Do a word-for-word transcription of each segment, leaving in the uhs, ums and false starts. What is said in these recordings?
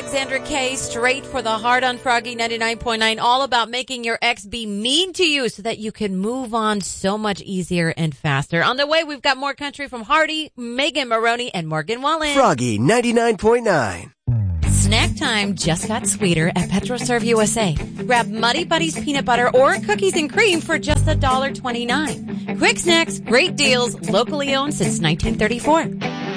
Alexandra K, straight for the heart on Froggy ninety-nine point nine, all about making your ex be mean to you so that you can move on so much easier and faster. On the way, we've got more country from Hardy, Megan Maroney, and Morgan Wallen. Froggy ninety-nine point nine. Snack time just got sweeter at PetroServe U S A. Grab Muddy Buddies peanut butter or cookies and cream for just one dollar and twenty-nine cents. Quick snacks, great deals, locally owned since nineteen thirty-four.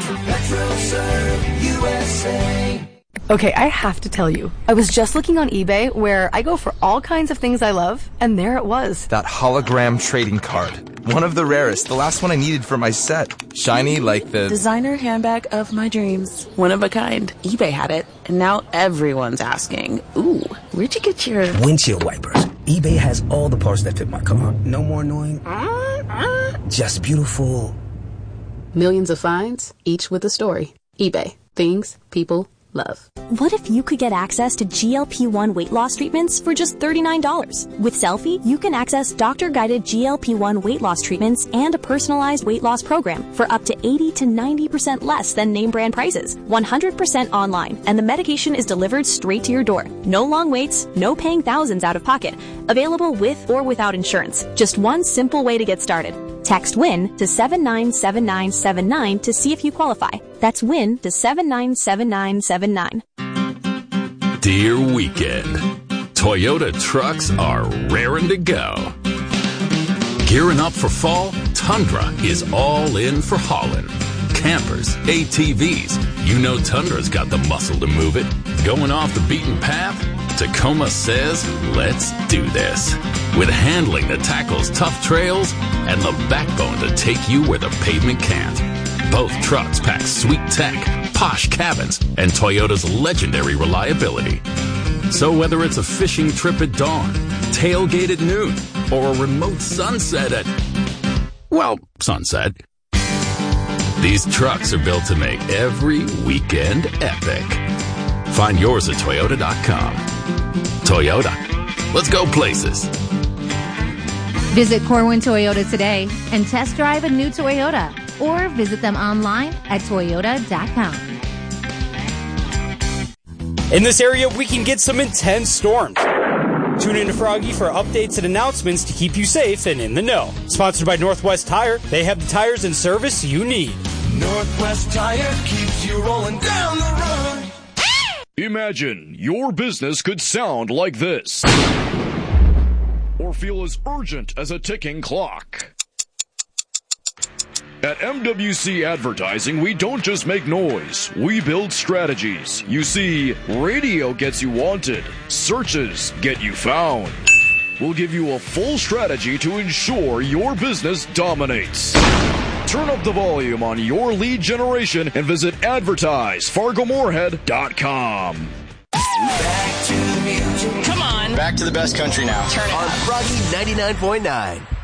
PetroServe U S A. Okay, I have to tell you, I was just looking on eBay where I go for all kinds of things I love, and there it was. That hologram trading card. One of the rarest, the last one I needed for my set. Shiny like the... designer handbag of my dreams. One of a kind. eBay had it, and now everyone's asking, ooh, where'd you get your... windshield wipers. eBay has all the parts that fit my car. No more annoying... just beautiful... Millions of finds, each with a story. eBay. Things people love. What if you could get access to G L P one weight loss treatments for just thirty-nine dollars? With Selfie, you can access doctor-guided G L P one weight loss treatments and a personalized weight loss program for up to eighty to ninety percent less than name brand prices. one hundred percent online, and the medication is delivered straight to your door. No long waits, no paying thousands out of pocket. Available with or without insurance. Just one simple way to get started. Text WIN to seven nine seven nine seven nine to see if you qualify. That's WIN to seven nine seven nine seven nine. Dear Weekend, Toyota trucks are raring to go. Gearing up for fall, Tundra is all in for hauling. Campers, A T Vs, you know Tundra's got the muscle to move it. Going off the beaten path? Tacoma says, let's do this. With handling that tackles tough trails and the backbone to take you where the pavement can't. Both trucks pack sweet tech, posh cabins, and Toyota's legendary reliability. So whether it's a fishing trip at dawn, tailgate at noon, or a remote sunset at, well, sunset, these trucks are built to make every weekend epic. Find yours at Toyota dot com. Toyota. Let's go places. Visit Corwin Toyota today and test drive a new Toyota, or visit them online at Toyota dot com. In this area, we can get some intense storms. Tune in to Froggy for updates and announcements to keep you safe and in the know. Sponsored by Northwest Tire. They have the tires and service you need. Northwest Tire keeps you rolling down the road. Imagine your business could sound like this, or feel as urgent as a ticking clock. At M W C Advertising, we don't just make noise, we build strategies. You see, radio gets you wanted, searches get you found. We'll give you a full strategy to ensure your business dominates. Turn up the volume on your lead generation and visit advertise fargo moorhead dot com. Back to the music. Come on. Back to the best country now. Turn it on Froggy ninety-nine point nine.